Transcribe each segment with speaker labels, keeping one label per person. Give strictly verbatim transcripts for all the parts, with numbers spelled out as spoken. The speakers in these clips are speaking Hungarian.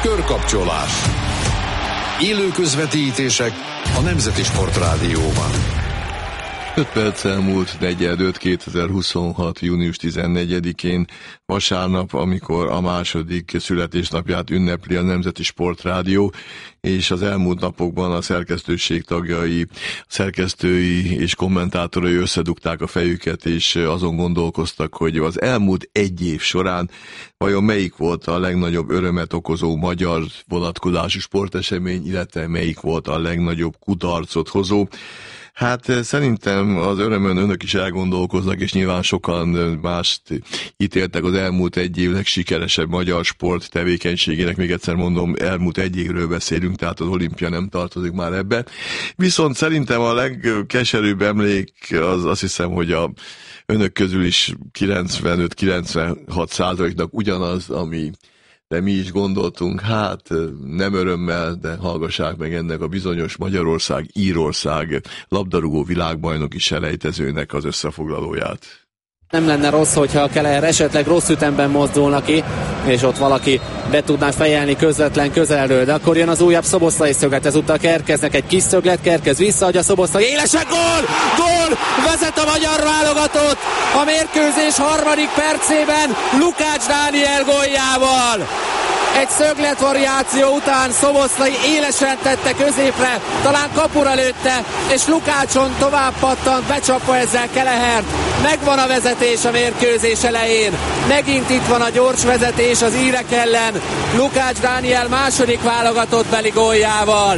Speaker 1: Körkapcsolás. Élő közvetítések a Nemzeti Sportrádióban.
Speaker 2: öt perc elmúlt negyvenöt kétezer-huszonhat. június tizennegyedikén, vasárnap, amikor a második születésnapját ünnepli a Nemzeti Sportrádió, és az elmúlt napokban a szerkesztőség tagjai, szerkesztői és kommentátorai összedugták a fejüket, és azon gondolkoztak, hogy az elmúlt egy év során vajon melyik volt a legnagyobb örömet okozó magyar vonatkozású sportesemény, illetve melyik volt a legnagyobb kudarcot hozó. Hát szerintem az örömön önök is elgondolkoznak, és nyilván sokan mást ítéltek az elmúlt egy év legsikeresebb magyar sport tevékenységének. Még egyszer mondom, elmúlt egy évről beszélünk, tehát az olimpia nem tartozik már ebbe. Viszont szerintem a legkeserűbb emlék az azt hiszem, hogy a önök közül is kilencvenöt-kilencvenhat százaléknak ugyanaz, ami de mi is gondoltunk, hát nem örömmel, de hallgassák meg ennek a bizonyos Magyarország-Írország labdarúgó világbajnoki selejtezőnek az összefoglalóját.
Speaker 3: Nem lenne rossz, hogyha a Keleher esetleg rossz ütemben mozdulna ki, és ott valaki be tudná fejelni közvetlen közelről, de akkor jön az újabb Szoboszlai szöglet, ezúttal Kerkeznek egy kis szöglet, Kerkez visszaadja Szoboszlai, élesen gól! Gól! Vezet a magyar válogatott a mérkőzés harmadik percében Lukács Dániel góljával! Egy szöglet variáció után Szoboszlai élesen tette középre, talán kapura lőtte, és Lukácson tovább pattant, becsapva ezzel Kelehert. Megvan a vezetés a mérkőzés elején. Megint itt van a gyors vezetés az írek ellen. Lukács Dániel második válogatott beli góljával.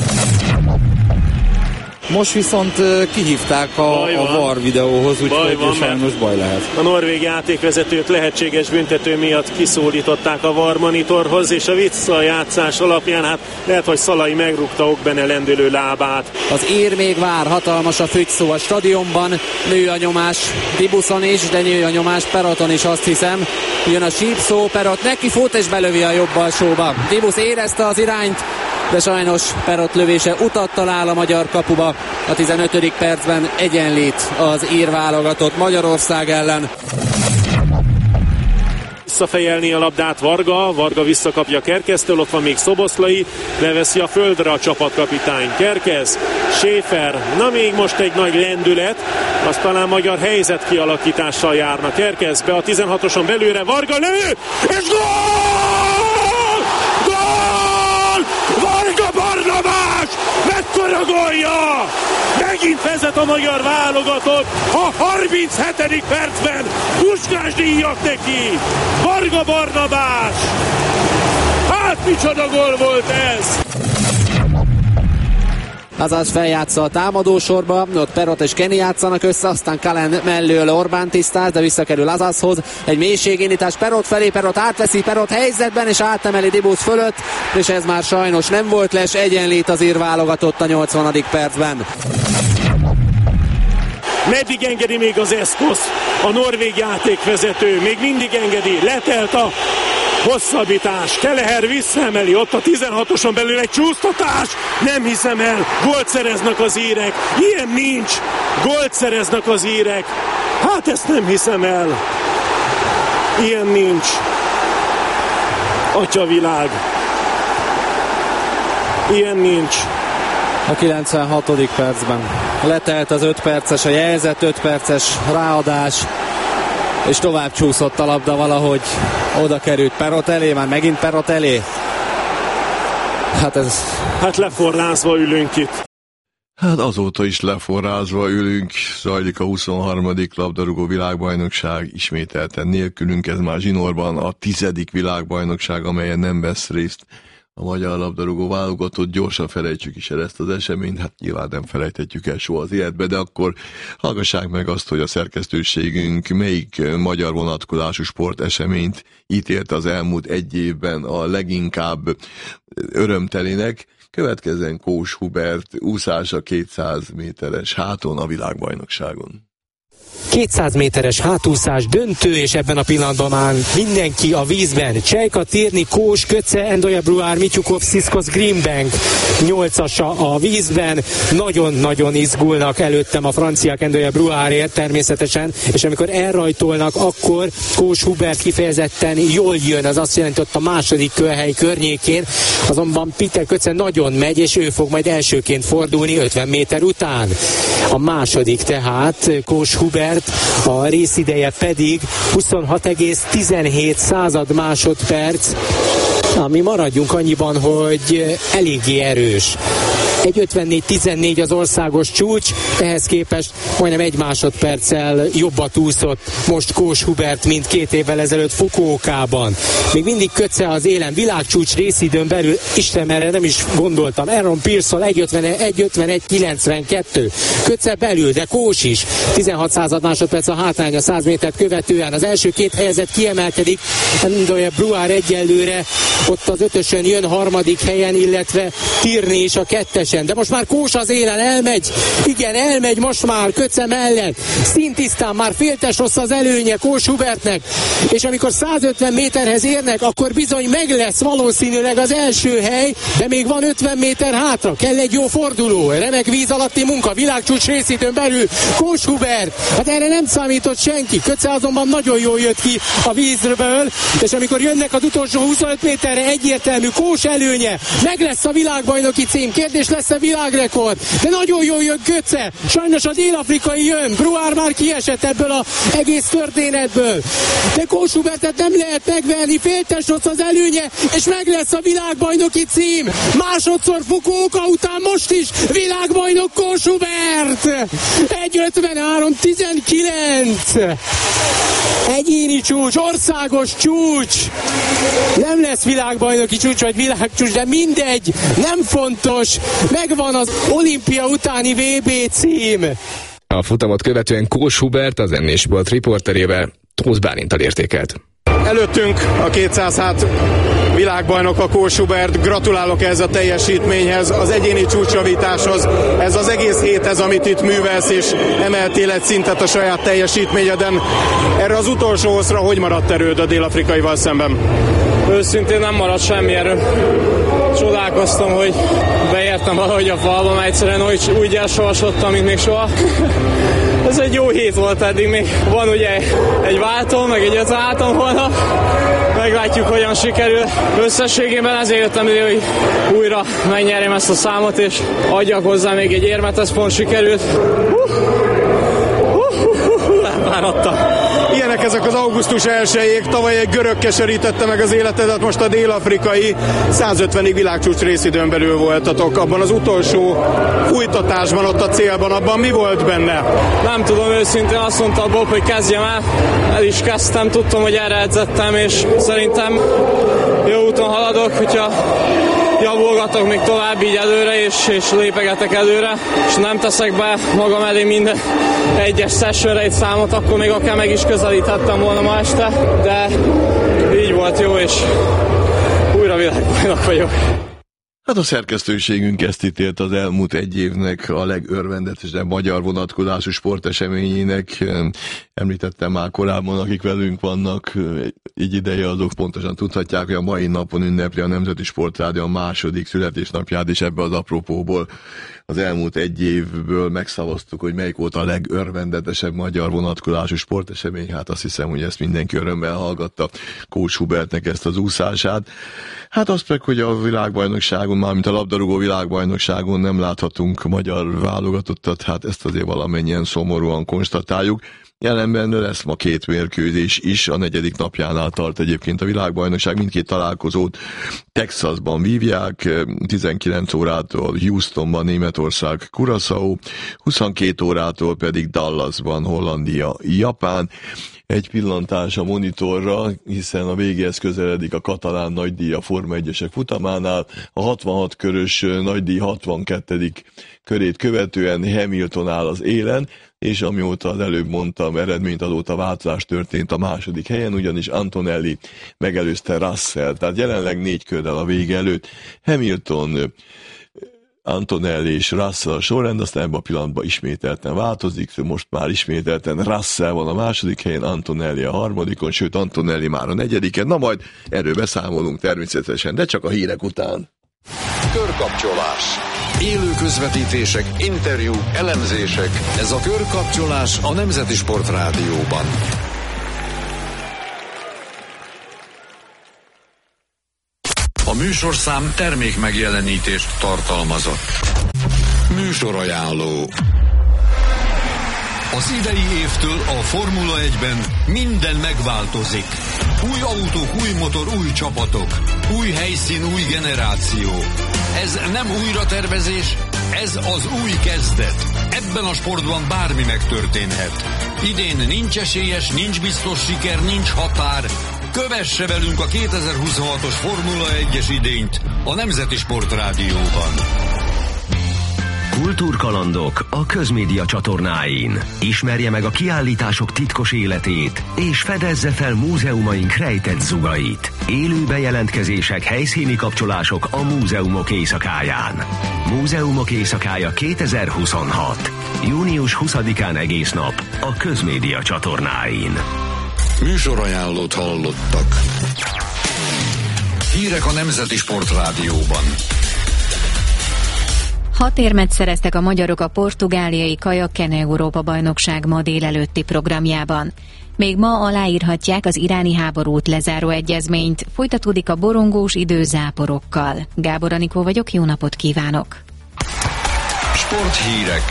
Speaker 4: Most viszont kihívták a, a VAR videóhoz, úgyhogy sajnos baj lehet.
Speaker 5: A norvég játékvezetőt lehetséges büntető miatt kiszólították a VAR monitorhoz, és a visszajátszás alapján hát lehet, hogy Szalai megrúgta Okbene lendülő lábát.
Speaker 3: Az ír még vár, hatalmas a fügyszó a stadionban, nő a nyomás Dibuszon is, de nő a nyomás Peroton is, azt hiszem. Jön a sípszó, Perot neki fut és belövi a jobb alsóba. Dibusz érezte az irányt, de sajnos Perot lövése utat talál a magyar kapuba. A tizenötödik percben egyenlít az ír válogatott Magyarország ellen.
Speaker 5: Visszafejelni a labdát Varga, Varga visszakapja Kerkeztől, ott van még Szoboszlai, leveszi a földre a csapatkapitány. Kerkez, Schäfer, na még most egy nagy lendület, az talán magyar helyzet kialakítással járna. Kerkez be a tizenhatoson belőle, Varga lő, és gól! Gól! Varga Barnabás! Mekkora gólja! Megint vezet a magyar válogatott a harminchetedik percben. Puskás díjak neki! Varga Barnabás! Hát micsoda gól volt ez!
Speaker 3: Azaz feljátsza a támadósorba, ott Perot és Kenny játszanak össze, aztán Kalen mellől Orbán tisztáz, de visszakerül Azazhoz. Egy mélységindítás Perot felé, Perot átveszi, Perot helyzetben, és átemeli Dibusz fölött, és ez már sajnos nem volt les, egyenlít az ír válogatott a nyolcvanadik percben.
Speaker 5: Meddig engedi még az eszkosz? A norvég játékvezető még mindig engedi, letelt a hosszabbítás, Keleher visszaemeli, ott a tizenhatoson belül egy csúsztatás, nem hiszem el, gólt szereznek az írek, ilyen nincs, gólt szereznek az írek, hát ezt nem hiszem el, ilyen nincs, atyavilág, ilyen nincs.
Speaker 3: A kilencvenhatodik percben letelt az öt perces, a jelzett öt perces ráadás, és tovább csúszott a labda, valahogy oda került Perot elé, már megint Perot elé. Hát ez...
Speaker 5: Hát leforrázva ülünk itt.
Speaker 2: Hát azóta is leforrázva ülünk, zajlik a huszonharmadik labdarúgó világbajnokság, ismételten nélkülünk, ez már zsinórban a tizedik világbajnokság, amelyen nem vesz részt a magyar labdarúgó válogatott. Gyorsan felejtsük is el ezt az eseményt, hát nyilván nem felejthetjük el soha az életbe, de akkor hallgassák meg azt, hogy a szerkesztőségünk melyik magyar vonatkozású sporteseményt ítélt az elmúlt egy évben a leginkább örömtelinek. Következzen Kós Hubert úszás a kétszáz méteres háton a világbajnokságon.
Speaker 6: kétszáz méteres hátúszás döntő, és ebben a pillanatban már mindenki a vízben. Csejka, Tierney, Kós, Kötze, Endoya Bruhár, Mityukov, Sziszkosz, Greenbank nyolcasa a vízben. Nagyon-nagyon izgulnak előttem a franciák Endoya Bruhárért természetesen, és amikor elrajtolnak, akkor Kós Hubert kifejezetten jól jön, az azt jelenti, ott a második körhely környékén, azonban Peter Kötze nagyon megy, és ő fog majd elsőként fordulni ötven méter után. A második tehát Kós Hubert, a részideje pedig huszonhat egész tizenhét század másodperc, ami maradjunk annyiban, hogy eléggé erős. egy ötvennégy tizennégy az országos csúcs, ehhez képest majdnem egy másodperccel jobbat úszott most Kós Hubert, mint két évvel ezelőtt Fukuokában. Még mindig Kötze az élen, világcsúcs részidőn belül, Isten, erre nem is gondoltam. Aaron Pearson egy ötvenegy kilencvenkettő. Kötze belül, de Kós is. tizenhat század másodperc a hátránya száz métert követően. Az első két helyezett kiemelkedik. Endoya Bruhár egyelőre ott az ötösön jön harmadik helyen, illetve Tierney is a kettesen. De most már Kós az élen elmegy. Igen, elmegy most már Kötze mellett. Szintisztán már féltes rossz az előnye Kós Hubertnek. És amikor százötven méterhez érnek, akkor bizony meg lesz valószínűleg az első hely, de még van ötven méter hátra. Kell egy jó forduló. Remek víz alatti munka. Világcsúcs részidőn belül Kós Hubert. Hát erre nem számított senki. Kötze azonban nagyon jól jött ki a vízből, és amikor jönnek az utolsó huszonöt méterre, egyértelmű Kós előnye. Meg lesz a világbajnoki cím. Kérdés, lesz a világrekord. De nagyon jól jön Kötze. Sajnos a dél-afrikai jön. Bruhár már kiesett ebből az egész történetből. De Kós Hubertet nem lehet megverni. Féltes rossz az előnye, és meg lesz a világbajnoki cím. Másodszor Fukuoka után most is világbajnok Kós Hubert. egy ötvenhárom tizenkilenc. Egyéni csúcs, országos csúcs. Nem lesz világbajnoki csúcs, vagy világcsúcs, de mindegy, nem fontos. Megvan az olimpia utáni vé bé cím.
Speaker 7: A futamot követően Kós Hubert az en négy Sport riporterével Tóth Bálinttal értékelt.
Speaker 8: Előttünk a kétszázhat világbajnok a Kós Hubert. Gratulálok ehhez a teljesítményhez, az egyéni csúcsjavításhoz, ez az egész héthez, amit itt művelsz, és emeltél egy szintet a saját teljesítményeden. Erre az utolsó hosszra hogy maradt erőd a dél-afrikaival szemben?
Speaker 9: Őszintén nem maradt semmi erő. Csodálkoztam, hogy beértem valahogy a falba, mert egyszerűen úgy, úgy elsavasodtam, mint még soha. Ez egy jó hét volt eddig, még van ugye egy váltó, meg egy öt váltom holnap. Meglátjuk, hogyan sikerül. Összességében ezért jöttem ide, hogy újra megnyerjem ezt a számot, és adjak hozzá még egy érmet, ez pont sikerült. Uh, uh, uh, uh, elváradtam.
Speaker 8: Ilyenek ezek az augusztus elsejék, tavaly egy görög keserítette meg az életedet, most a dél-afrikai. százötvenig világcsúcs részidőn belül voltatok. Abban az utolsó fújtatásban, ott a célban, abban mi volt benne?
Speaker 9: Nem tudom, őszintén azt mondta a Bob, hogy kezdjem el. El is kezdtem, tudtam, hogy erre edzettem, és szerintem jó úton haladok, hogyha javulgatok még tovább így előre, és, és lépegetek előre, és nem teszek be magam elé minden egyes sessionre egy számot, akkor még akár meg is közelíthettem volna ma este, de így volt jó, és újra világbajnok vagyok.
Speaker 2: Hát a szerkesztőségünk ezt ítélt az elmúlt egy évnek a legörvendetesebb magyar vonatkozású sporteseményének. Említettem már korábban, akik velünk vannak így ideje, azok pontosan tudhatják, hogy a mai napon ünnepli a Nemzeti Sportrádió a második születésnapját, és ebbe az apropóból az elmúlt egy évből megszavaztuk, hogy melyik volt a legörvendetesebb magyar vonatkozású sportesemény. Hát azt hiszem, hogy ezt mindenki örömmel hallgatta Kós Hubertnek ezt az úszását. Hát azt meg, hogy a világbajnokságon, mármint a labdarúgó világbajnokságon nem láthatunk magyar válogatottat, hát ezt azért valamennyien szomorúan konstatáljuk. Jelenben lesz ma két mérkőzés is, a negyedik napjánál tart egyébként a világbajnokság, mindkét találkozót Texasban vívják, tizenkilenc órától Houstonban Németország, Curaçao, huszonkét órától pedig Dallasban Hollandia, Japán. Egy pillantás a monitorra, hiszen a végéhez közeledik a katalán nagydíj a Forma egyesek futamánál, a hatvanhat körös nagydíj hatvankettedik körét követően Hamilton áll az élen, és amióta az előbb mondtam, eredményt azóta változás történt a második helyen, ugyanis Antonelli megelőzte Russell, tehát jelenleg négy körrel a vége előtt. Hamilton Antonelli és Russell a sorrend, aztán ebben a pillanatban ismételten változik, most már ismételten Russell van a második helyen, Antonelli a harmadikon, sőt Antonelli már a negyediken, na majd erről beszámolunk természetesen, de csak a hírek után.
Speaker 1: Körkapcsolás. Élő közvetítések, interjúk, elemzések. Ez a Körkapcsolás a Nemzeti Sport Rádióban. A műsorszám termék megjelenítést tartalmazott. Műsorajánló. Az idei évtől a Formula egyben minden megváltozik. Új autók, új motor, új csapatok. Új helyszín, új generáció. Ez nem újratervezés, ez az új kezdet. Ebben a sportban bármi megtörténhet. Idén nincs esélyes, nincs biztos siker, nincs határ. Kövesse velünk a kétezer-huszonhatos Formula egyes idényt a Nemzeti Sport Rádióban.
Speaker 10: Kultúrkalandok a Közmédia csatornáin. Ismerje meg a kiállítások titkos életét, és fedezze fel múzeumaink rejtett zugait. Élő bejelentkezések, helyszíni kapcsolások a múzeumok éjszakáján. Múzeumok éjszakája kétezer-huszonhat. június huszadikán egész nap a Közmédia csatornáin.
Speaker 1: Műsorajánlót hallottak. Hírek a Nemzeti Sport Rádióban.
Speaker 11: Hat érmet szereztek a magyarok a portugáliai Kajakkenu Európa-bajnokság ma délelőtti programjában. Még ma aláírhatják az iráni háborút lezáró egyezményt, folytatódik a borongós idő záporokkal. Gábor Anikó vagyok, jó napot kívánok!
Speaker 1: Sporthírek.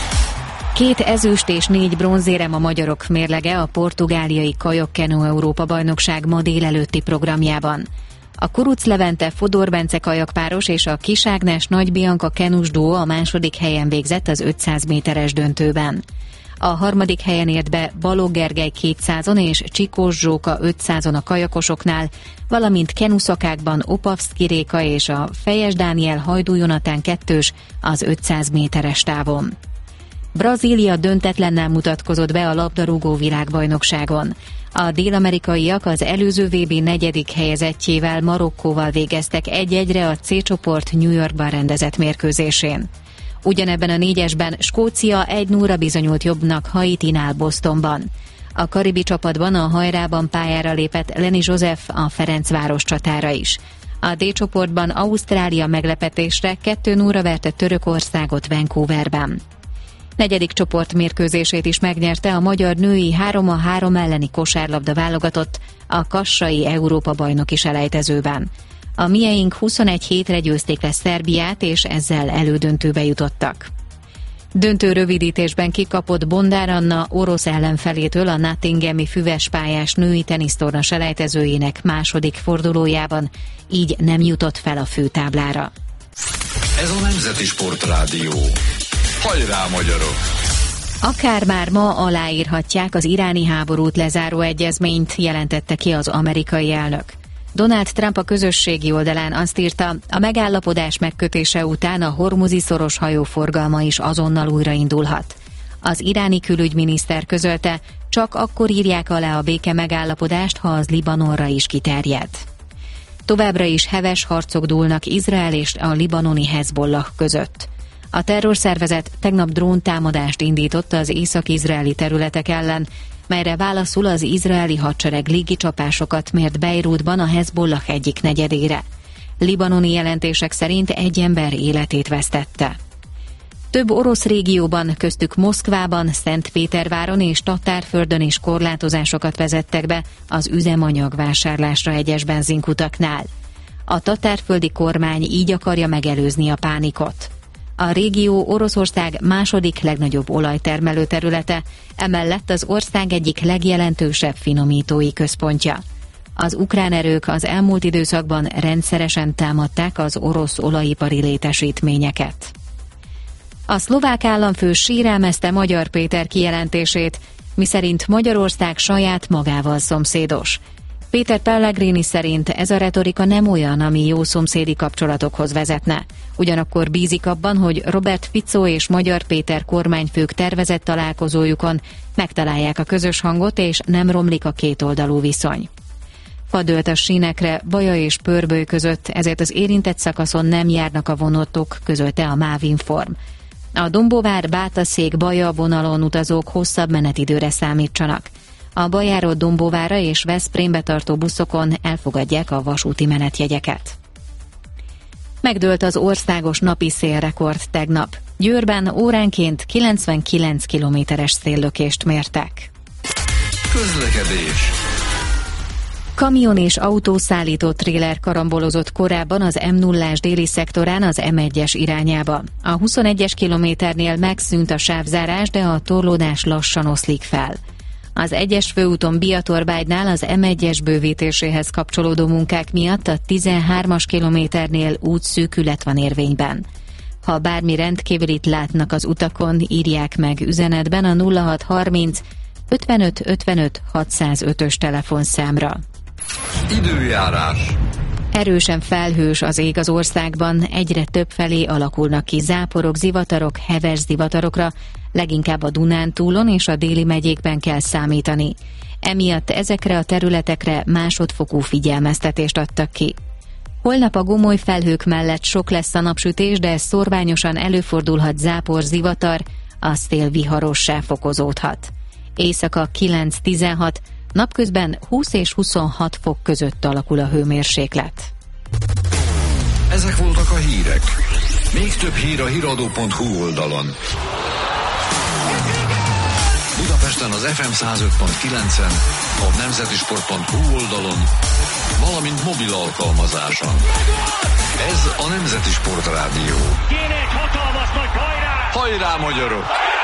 Speaker 11: Két ezüst és négy bronzérem a magyarok mérlege a portugáliai Kajakkenu Európa-bajnokság ma délelőtti programjában. A Kuruc Levente Fodor Bence kajakpáros és a Kis Ágnes Nagy Bianca kenus duó a második helyen végzett az ötszáz méteres döntőben. A harmadik helyen ért be Balogh Gergely kétszázon és Csikós Zsóka ötszázon a kajakosoknál, valamint kenuszakákban Opavszki Réka és a Fejes Dániel Hajdú Jonatán kettős az ötszáz méteres távon. Brazília döntetlennel mutatkozott be a labdarúgó világbajnokságon. A dél-amerikaiak az előző vé bé negyedik helyezettjével, Marokkóval végeztek egy-egyre a C csoport New Yorkban rendezett mérkőzésén. Ugyanebben a négyesben Skócia egy nullra bizonyult jobbnak Haitinál Bostonban. A karibi csapatban a hajrában pályára lépett Lenny Joseph a Ferencváros csatára is. A D csoportban Ausztrália meglepetésre kettő nullra verte Törökországot Vancouverben. Negyedik csoport mérkőzését is megnyerte a magyar női három a három elleni kosárlabda válogatott a kassai Európa-bajnoki selejtezőben. A mieink huszonegy hétre győzték le Szerbiát, és ezzel elődöntőbe jutottak. Döntő rövidítésben kikapott Bondár Anna orosz ellenfelétől a nottinghami füvespályás női tenisztorna selejtezőjének második fordulójában, így nem jutott fel a főtáblára.
Speaker 1: Ez a Nemzeti Sport Rádió. Hajrá, magyarok!
Speaker 11: Akár már ma aláírhatják az iráni háborút lezáró egyezményt, jelentette ki az amerikai elnök. Donald Trump a közösségi oldalán azt írta, a megállapodás megkötése után a hormuzi szoros hajóforgalma is azonnal újraindulhat. Az iráni külügyminiszter közölte, csak akkor írják alá a béke megállapodást, ha az Libanonra is kiterjed. Továbbra is heves harcok dúlnak Izrael és a libanoni Hezbollah között. A terrorszervezet tegnap dróntámadást indított az észak-izraeli területek ellen, melyre válaszul az izraeli hadsereg légicsapásokat mért Beirutban a Hezbollah egyik negyedére. Libanoni jelentések szerint egy ember életét vesztette. Több orosz régióban, köztük Moszkvában, Szentpéterváron és Tatárföldön is korlátozásokat vezettek be az üzemanyagvásárlásra egyes benzinkutaknál. A tatárföldi kormány így akarja megelőzni a pánikot. A régió Oroszország második legnagyobb olajtermelő területe, emellett az ország egyik legjelentősebb finomítói központja. Az ukrán erők az elmúlt időszakban rendszeresen támadták az orosz olajipari létesítményeket. A szlovák államfő sérelmezte Magyar Péter kijelentését, miszerint Magyarország saját magával szomszédos. Péter Pellegrini szerint ez a retorika nem olyan, ami jó szomszédi kapcsolatokhoz vezetne. Ugyanakkor bízik abban, hogy Robert Fico és Magyar Péter kormányfők tervezett találkozójukon megtalálják a közös hangot, és nem romlik a kétoldalú viszony. Fa dőlt a sínekre Baja és Pörböly között, ezért az érintett szakaszon nem járnak a vonatok, közölte a MÁV Inform. A Dombóvár-Bátaszék-Baja vonalon utazók hosszabb menetidőre számítsanak. A Bajáról Dombóvára és Veszprémbe tartó buszokon elfogadják a vasúti menetjegyeket. Megdőlt az országos napi szélrekord tegnap. Győrben óránként kilencvenkilenc kilométeres széllökést mértek.
Speaker 1: Közlekedés.
Speaker 11: Kamion és autószállító tréler karambolozott korábban az M nullás déli szektorán az M egyes irányába. A huszonegyes kilométernél megszűnt a sávzárás, de a torlódás lassan oszlik fel. Az egyes főúton Biatorbágynál az M egyes bővítéséhez kapcsolódó munkák miatt a tizenhármas kilométernél útszűkület van érvényben. Ha bármi rendkívülit látnak az utakon, írják meg üzenetben a nulla hat harminc ötvenöt ötvenöt hatszázötös telefonszámra.
Speaker 1: Időjárás.
Speaker 11: Erősen felhős az ég az országban, egyre több felé alakulnak ki záporok, zivatarok, heves zivatarokra, leginkább a Dunántúlon és a déli megyékben kell számítani. Emiatt ezekre a területekre másodfokú figyelmeztetést adtak ki. Holnap a gomoly felhők mellett sok lesz a napsütés, de szorványosan előfordulhat zápor, zivatar, a szél viharossá fokozódhat. Éjszaka kilenc-tizenhat, napközben húsz és huszonhat fok között alakul a hőmérséklet.
Speaker 1: Ezek voltak a hírek. Még több hír a híradó pont hu oldalon. Budapesten az ef em száz öt pont kilencen, a nemzetisport pont hu oldalon, valamint mobil alkalmazáson. Ez a Nemzeti Sport Rádió.
Speaker 12: Kéne egy hatalmas nagy hajrá!
Speaker 1: Hajrá, magyarok!